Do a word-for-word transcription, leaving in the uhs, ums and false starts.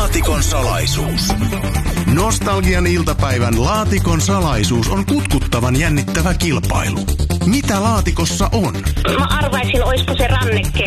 Laatikon salaisuus. Nostalgian iltapäivän Laatikon salaisuus on kutkuttavan jännittävä kilpailu. Mitä laatikossa on? Mä arvaisin, olisiko se ranneke.